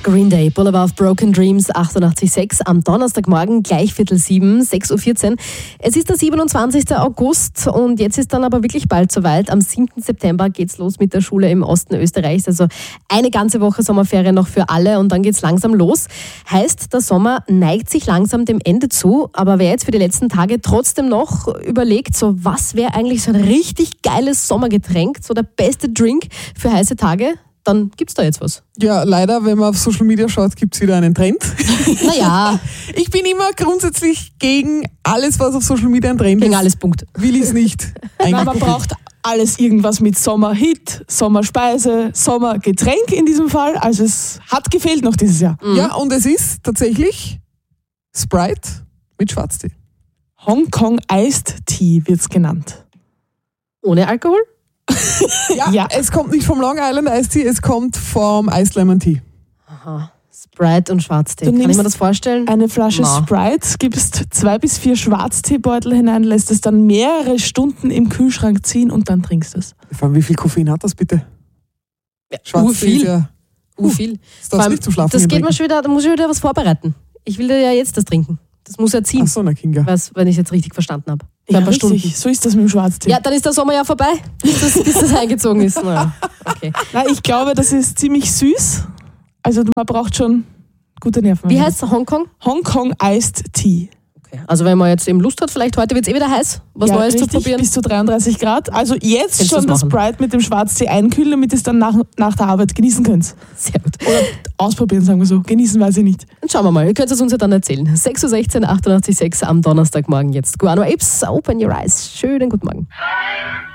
Green Day, Boulevard of Broken Dreams, 88,6 am Donnerstagmorgen, gleich 6:45, 6:14 Uhr. Es ist der 27. August und jetzt ist dann aber wirklich bald soweit. Am 7. September geht's los mit der Schule im Osten Österreichs. Also eine ganze Woche Sommerferien noch für alle und dann geht's langsam los. Heißt, der Sommer neigt sich langsam dem Ende zu. Aber wer jetzt für die letzten Tage trotzdem noch überlegt, so was wäre eigentlich so ein richtig geiles Sommergetränk, so der beste Drink für heiße Tage, dann gibt's da jetzt was. Ja, leider, wenn man auf Social Media schaut, gibt's wieder einen Trend. Naja. Ich bin immer grundsätzlich gegen alles, was auf Social Media ein Trend ist. Gegen alles, Punkt. Will ich es nicht. Man braucht alles irgendwas mit Sommerhit, Sommerspeise, Sommergetränk in diesem Fall. Also es hat gefehlt noch dieses Jahr. Ja, und es ist tatsächlich Sprite mit Schwarztee. Hongkong Iced Tea wird's genannt. Ohne Alkohol? Ja, es kommt nicht vom Long Island Iced Tea, es kommt vom Iced Lemon Tea. Aha. Sprite und Schwarztee. Du Kann ich nimmst mir das vorstellen? Eine Flasche Na. Sprite, gibst 2 bis 4 Schwarzteebeutel hinein, lässt es dann mehrere Stunden im Kühlschrank ziehen und dann trinkst du es. Vor allem, wie viel Koffein hat das bitte? Urviel. ist ja... Urviel. Das darfst nicht zum Schlafen Das geht trinken. mir schon wieder, da muss ich wieder was vorbereiten. Ich will ja jetzt das trinken. Das muss ja ziehen, Ach so, na Kinga. wenn ich es jetzt richtig verstanden habe. Ja, Ein paar Stunden. richtig. So ist das mit dem Schwarztee. Ja, dann ist der Sommer ja vorbei, bis das eingezogen ist. Na, okay. Nein, ich glaube, das ist ziemlich süß. Also man braucht schon gute Nerven. Wie heißt es? Hongkong? Hongkong Iced Tea. Okay. Also wenn man jetzt eben Lust hat, vielleicht heute wird es wieder heiß, was Ja, Neues richtig, zu probieren. bis zu 33 Grad. Also jetzt Kannst schon du's das machen. Sprite mit dem Schwarztee einkühlen, damit ihr es dann nach der Arbeit genießen könnt. Sehr gut. Oder ausprobieren, sagen wir so. Genießen weiß ich nicht. Dann schauen wir mal, ihr könnt es uns ja dann erzählen. 6:16 Uhr, 88,6 am Donnerstagmorgen jetzt. Guano Apes, open your eyes. Schönen guten Morgen.